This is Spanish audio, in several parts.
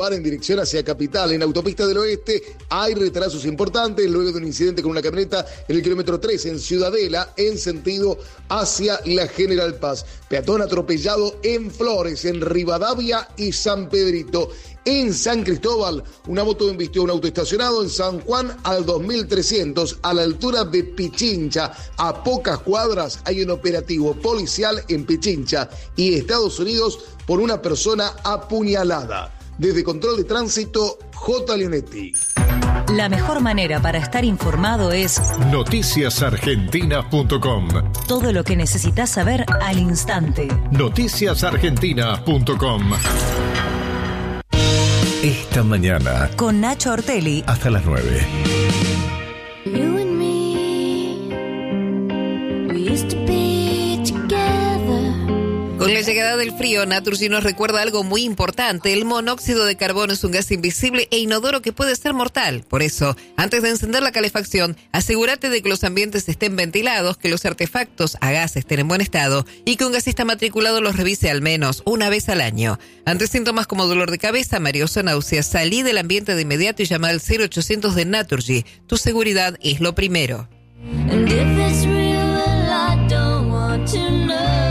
en dirección hacia Capital. En Autopista del Oeste hay retrasos importantes luego de un incidente con una camioneta en el kilómetro 3 en Ciudadela en sentido hacia la General Paz. Peatón atropellado en Flores, en Rivadavia y San Pedrito. En San Cristóbal, una moto embistió un auto estacionado en San Juan al 2300, a la altura de Pichincha. A pocas cuadras hay un operativo policial en Pichincha y Estados Unidos por una persona apuñalada. Desde Control de Tránsito, J. Leonetti. La mejor manera para estar informado es noticiasargentina.com. Todo lo que necesitas saber al instante. Noticiasargentina.com. Esta mañana Con Nacho Ortelli hasta las 9. You and me, we used to be together. Con la llegada del frío, Naturgy nos recuerda algo muy importante. El monóxido de carbono es un gas invisible e inodoro que puede ser mortal. Por eso, antes de encender la calefacción, asegúrate de que los ambientes estén ventilados, que los artefactos a gas estén en buen estado y que un gasista matriculado los revise al menos una vez al año. Ante síntomas como dolor de cabeza, mareos o náuseas, salí del ambiente de inmediato y llama al 0800 de Naturgy. Tu seguridad es lo primero. And if it's real, well, I don't want to know.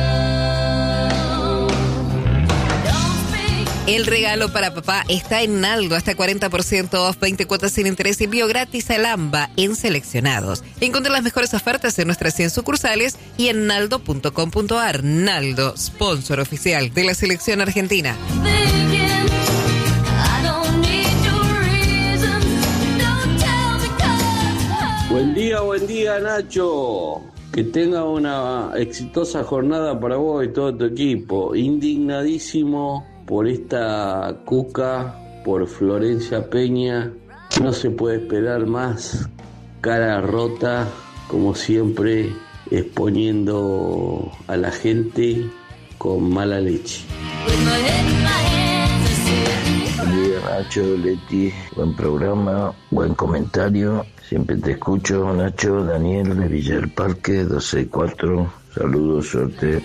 El regalo para papá está en Naldo, hasta 40% off, 20 cuotas sin interés y envío gratis al AMBA en seleccionados. Encontrá las mejores ofertas en nuestras 100 sucursales y en naldo.com.ar. Naldo, sponsor oficial de la selección argentina. Buen día Nacho. Que tenga una exitosa jornada para vos y todo tu equipo. Indignadísimo por esta cuca, por Florencia Peña. No se puede esperar más. Cara rota, como siempre, exponiendo a la gente con mala leche. Buen día Nacho, Leti, buen programa, buen comentario. Siempre te escucho, Nacho. Daniel de Villa del Parque, 264. Saludos, suerte.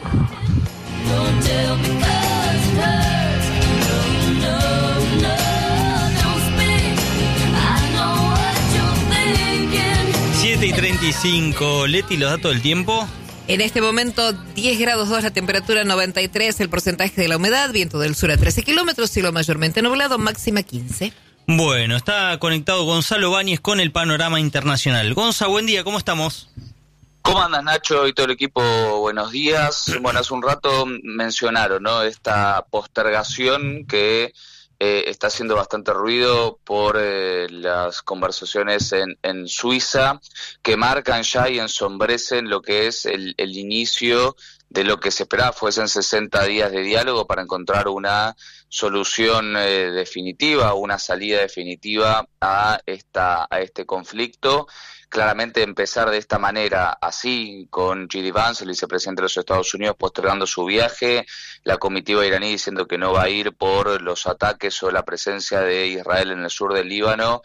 7:35. Leti, los datos del tiempo. En este momento, 10 grados 2, la temperatura 93, el porcentaje de la humedad, viento del sur a 13 kilómetros, cielo mayormente nublado, máxima 15. Bueno, está conectado Gonzalo Báñez con el panorama internacional. Gonza, buen día, ¿cómo estamos? ¿Cómo andas, Nacho, y todo el equipo? Buenos días. Bueno, hace un rato mencionaron, ¿no?, esta postergación que está haciendo bastante ruido por las conversaciones en Suiza, que marcan ya y ensombrecen lo que es el inicio de lo que se esperaba fuesen 60 días de diálogo para encontrar una solución definitiva, una salida definitiva a este conflicto. Claramente empezar de esta manera, así, con J.D. Vance, el vicepresidente de los Estados Unidos, postergando su viaje, la comitiva iraní diciendo que no va a ir por los ataques o la presencia de Israel en el sur del Líbano,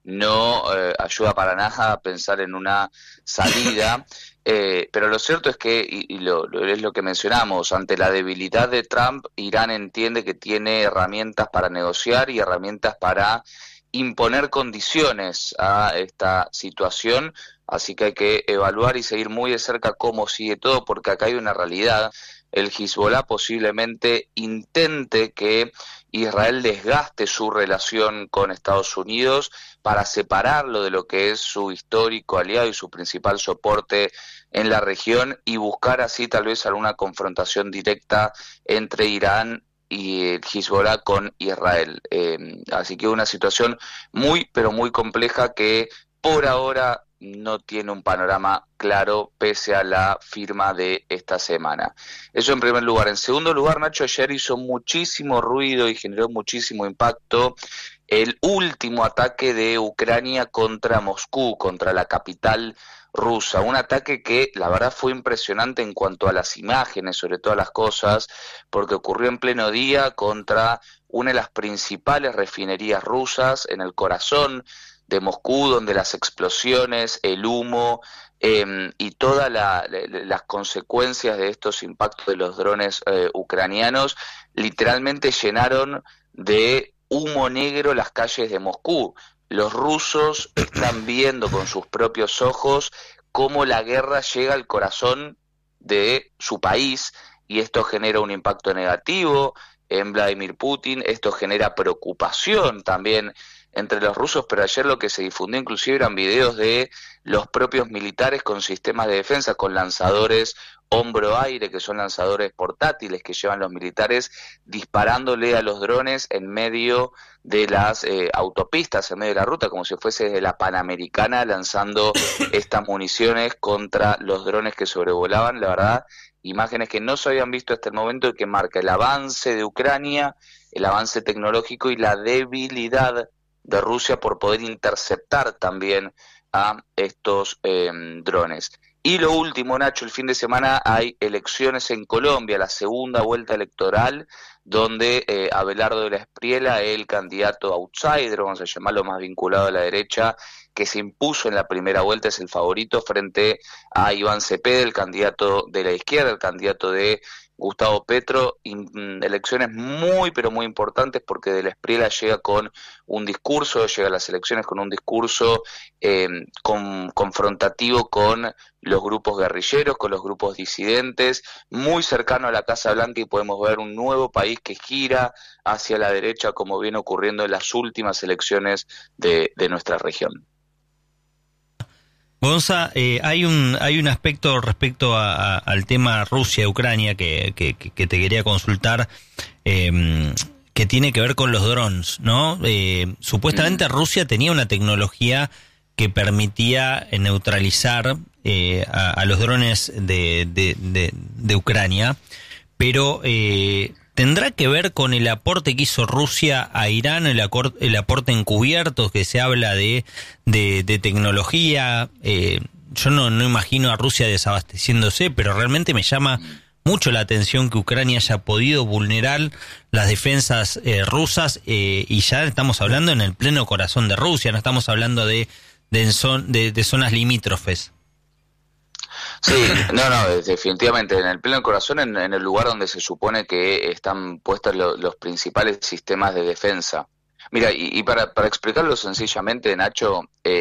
no ayuda para nada a pensar en una salida. Pero lo cierto es que, y es lo que mencionamos, ante la debilidad de Trump, Irán entiende que tiene herramientas para negociar y herramientas para imponer condiciones a esta situación, así que hay que evaluar y seguir muy de cerca cómo sigue todo, porque acá hay una realidad. El Hezbollah posiblemente intente que Israel desgaste su relación con Estados Unidos para separarlo de lo que es su histórico aliado y su principal soporte en la región y buscar así tal vez alguna confrontación directa entre Irán y el Hezbollah con Israel. Así que una situación muy, pero muy compleja que por ahora no tiene un panorama claro pese a la firma de esta semana. Eso en primer lugar. En segundo lugar, Nacho, ayer hizo muchísimo ruido y generó muchísimo impacto el último ataque de Ucrania contra Moscú, contra la capital rusa. Un ataque que la verdad fue impresionante en cuanto a las imágenes, sobre todas las cosas, porque ocurrió en pleno día contra una de las principales refinerías rusas en el corazón de Moscú, donde las explosiones, el humo y todas las consecuencias de estos impactos de los drones ucranianos literalmente llenaron de humo negro las calles de Moscú. Los rusos están viendo con sus propios ojos cómo la guerra llega al corazón de su país, y esto genera un impacto negativo en Vladimir Putin, esto genera preocupación también entre los rusos, pero ayer lo que se difundió inclusive eran videos de los propios militares con sistemas de defensa, con lanzadores hombro-aire, que son lanzadores portátiles que llevan los militares, disparándole a los drones en medio de las autopistas, en medio de la ruta, como si fuese de la Panamericana, lanzando estas municiones contra los drones que sobrevolaban. La verdad, imágenes que no se habían visto hasta el momento y que marca el avance de Ucrania, el avance tecnológico y la debilidad de Rusia por poder interceptar también a estos drones. Y lo último, Nacho, el fin de semana hay elecciones en Colombia, la segunda vuelta electoral, donde Abelardo de la Espriella, el candidato outsider, vamos a llamarlo, más vinculado a la derecha, que se impuso en la primera vuelta, es el favorito frente a Iván Cepeda, el candidato de la izquierda, el candidato de Gustavo Petro. Elecciones muy pero muy importantes, porque de la Espriella llega con un discurso, llega a las elecciones con un discurso confrontativo con los grupos guerrilleros, con los grupos disidentes, muy cercano a la Casa Blanca, y podemos ver un nuevo país que gira hacia la derecha, como viene ocurriendo en las últimas elecciones de nuestra región. Gonza, hay un aspecto respecto al tema Rusia-Ucrania que te quería consultar, que tiene que ver con los drones, ¿no? Supuestamente Rusia tenía una tecnología que permitía neutralizar a los drones de Ucrania, pero ¿tendrá que ver con el aporte que hizo Rusia a Irán, el aporte encubierto, que se habla de tecnología? Yo no imagino a Rusia desabasteciéndose, pero realmente me llama mucho la atención que Ucrania haya podido vulnerar las defensas rusas, y ya estamos hablando en el pleno corazón de Rusia, no estamos hablando de zonas limítrofes. Sí, no, definitivamente, en el pleno corazón, en el lugar donde se supone que están puestos los principales sistemas de defensa. Mira, y para explicarlo sencillamente, Nacho,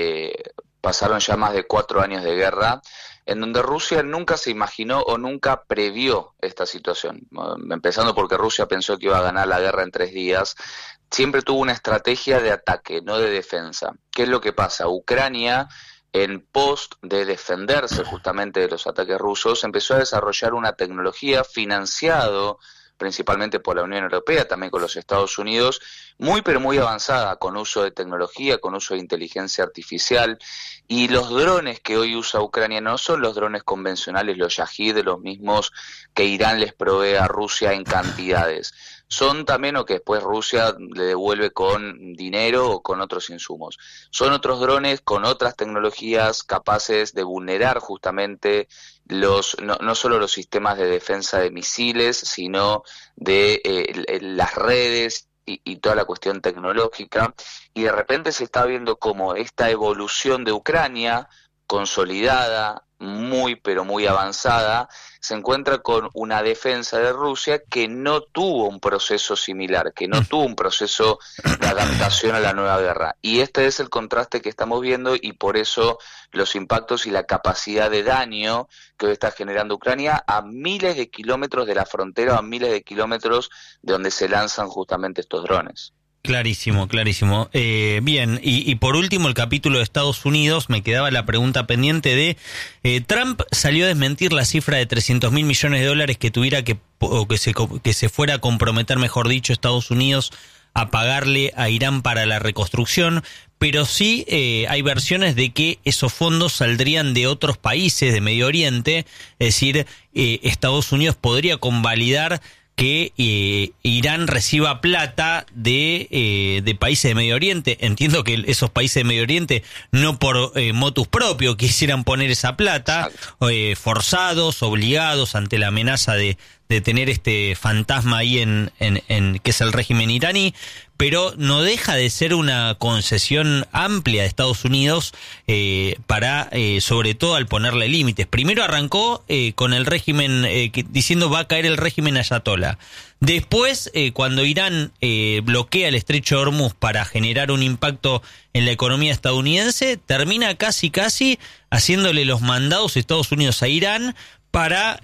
pasaron ya más de 4 años de guerra, en donde Rusia nunca se imaginó o nunca previó esta situación. Empezando porque Rusia pensó que iba a ganar la guerra en 3 días, siempre tuvo una estrategia de ataque, no de defensa. ¿Qué es lo que pasa? Ucrania, en pos de defenderse justamente de los ataques rusos, empezó a desarrollar una tecnología financiado principalmente por la Unión Europea, también con los Estados Unidos, muy pero muy avanzada, con uso de tecnología, con uso de inteligencia artificial, y los drones que hoy usa Ucrania no son los drones convencionales, los Shahid, los mismos que Irán les provee a Rusia en cantidades. Son también o que después Rusia le devuelve con dinero o con otros insumos. Son otros drones con otras tecnologías capaces de vulnerar justamente no solo los sistemas de defensa de misiles, sino de las redes y toda la cuestión tecnológica. Y de repente se está viendo como esta evolución de Ucrania, consolidada, muy pero muy avanzada, se encuentra con una defensa de Rusia que no tuvo un proceso similar, que no tuvo un proceso de adaptación a la nueva guerra. Y este es el contraste que estamos viendo, y por eso los impactos y la capacidad de daño que hoy está generando Ucrania a miles de kilómetros de la frontera, a miles de kilómetros de donde se lanzan justamente estos drones. Clarísimo. Bien, y por último, el capítulo de Estados Unidos, me quedaba la pregunta pendiente de Trump salió a desmentir la cifra de $300.000 millones que tuviera que se fuera a comprometer, mejor dicho, Estados Unidos a pagarle a Irán para la reconstrucción, pero sí hay versiones de que esos fondos saldrían de otros países de Medio Oriente, es decir, Estados Unidos podría convalidar que Irán reciba plata de países de Medio Oriente. Entiendo que esos países de Medio Oriente no por motus propio quisieran poner esa plata, forzados, obligados ante la amenaza de de tener este fantasma ahí en que es el régimen iraní, pero no deja de ser una concesión amplia de Estados Unidos para, sobre todo, al ponerle límites. Primero arrancó con el régimen, diciendo va a caer el régimen ayatolá. Después, cuando Irán bloquea el estrecho de Hormuz para generar un impacto en la economía estadounidense, termina casi haciéndole los mandados Estados Unidos a Irán para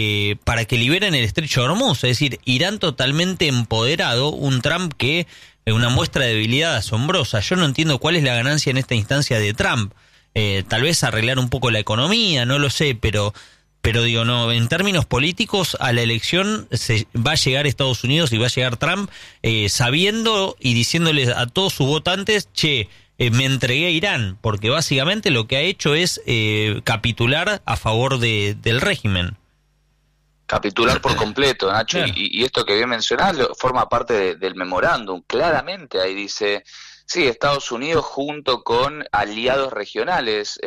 que liberen el estrecho de Hormuz. Es decir, Irán totalmente empoderado, un Trump que es una muestra de debilidad asombrosa. Yo no entiendo cuál es la ganancia en esta instancia de Trump. Tal vez arreglar un poco la economía, no lo sé, pero digo, no, en términos políticos, a la elección va a llegar Estados Unidos y va a llegar Trump sabiendo y diciéndoles a todos sus votantes, me entregué a Irán, porque básicamente lo que ha hecho es capitular a favor del régimen. Capitular por completo, Nacho, claro. Y esto que bien mencionás forma parte del memorándum. Claramente ahí dice, sí, Estados Unidos junto con aliados regionales,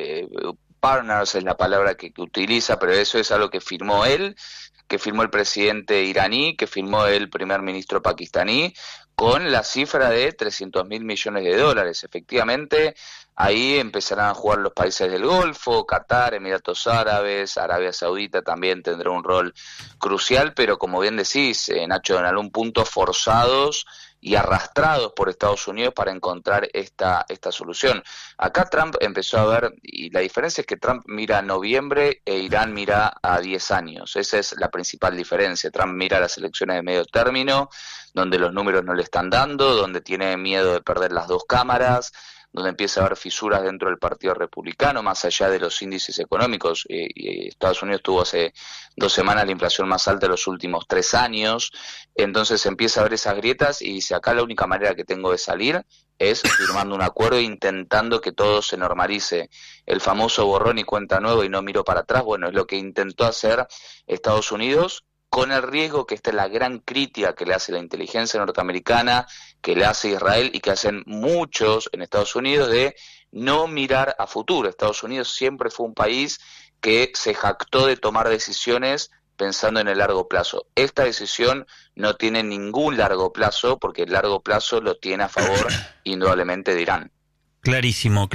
partners es la palabra que utiliza, pero eso es algo que firmó él, que firmó el presidente iraní, que firmó el primer ministro pakistaní, con la cifra de $300.000 millones. Efectivamente, ahí empezarán a jugar los países del Golfo, Qatar, Emiratos Árabes, Arabia Saudita también tendrá un rol crucial, pero como bien decís, Nacho, en algún punto forzados y arrastrados por Estados Unidos para encontrar esta solución. Acá Trump empezó a ver, y la diferencia es que Trump mira a noviembre e Irán mira a 10 años. Esa es la principal diferencia. Trump mira las elecciones de medio término, donde los números no le están dando, donde tiene miedo de perder las dos cámaras, donde empieza a haber fisuras dentro del Partido Republicano, más allá de los índices económicos. Estados Unidos tuvo hace 2 semanas la inflación más alta de los últimos 3 años, entonces empieza a ver esas grietas y dice, acá la única manera que tengo de salir es firmando un acuerdo e intentando que todo se normalice. El famoso borrón y cuenta nueva y no miro para atrás, bueno, es lo que intentó hacer Estados Unidos, con el riesgo que esta es la gran crítica que le hace la inteligencia norteamericana, que le hace Israel y que hacen muchos en Estados Unidos, de no mirar a futuro. Estados Unidos siempre fue un país que se jactó de tomar decisiones pensando en el largo plazo. Esta decisión no tiene ningún largo plazo, porque el largo plazo lo tiene a favor indudablemente de Irán. Clarísimo.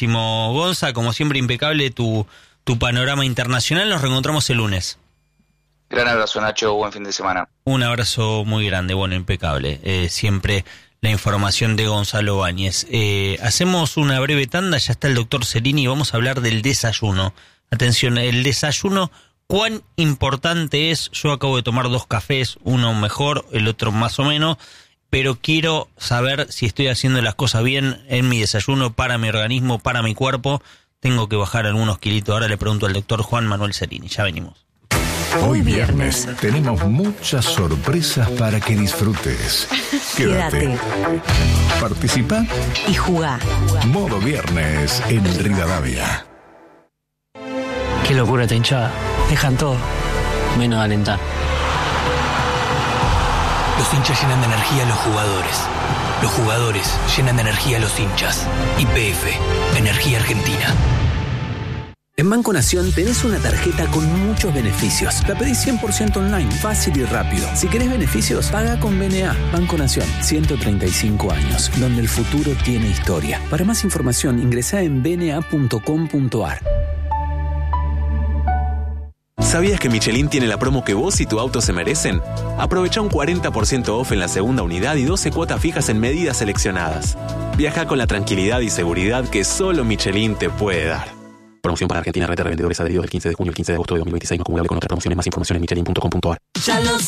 Gonza, como siempre impecable tu panorama internacional. Nos reencontramos el lunes. Gran abrazo, Nacho, buen fin de semana. Un abrazo muy grande, bueno, impecable. Siempre la información de Gonzalo Báñez. Hacemos una breve tanda, ya está el doctor Cerini y vamos a hablar del desayuno. Atención, el desayuno, ¿cuán importante es? Yo acabo de tomar 2 cafés, uno mejor, el otro más o menos, pero quiero saber si estoy haciendo las cosas bien en mi desayuno para mi organismo, para mi cuerpo. Tengo que bajar algunos kilitos. Ahora le pregunto al doctor Juan Manuel Cerini. Ya venimos. Hoy viernes tenemos muchas sorpresas para que disfrutes. Quédate. Participa y jugá. Modo viernes en Rivadavia. Qué locura esta hinchada. Dejan todo, menos alentar. Los hinchas llenan de energía a los jugadores. Los jugadores llenan de energía a los hinchas. YPF, Energía Argentina. En Banco Nación tenés una tarjeta con muchos beneficios. La pedís 100% online, fácil y rápido. Si querés beneficios, paga con BNA. Banco Nación, 135 años, donde el futuro tiene historia. Para más información, ingresá en bna.com.ar. ¿Sabías que Michelin tiene la promo que vos y tu auto se merecen? Aprovecha un 40% off en la segunda unidad y 12 cuotas fijas en medidas seleccionadas. Viaja con la tranquilidad y seguridad que solo Michelin te puede dar. Promoción para Argentina, red de revendedores adheridos del 15 de junio al 15 de agosto de 2026, no acumulable con otras promociones. Más información en michelin.com.ar.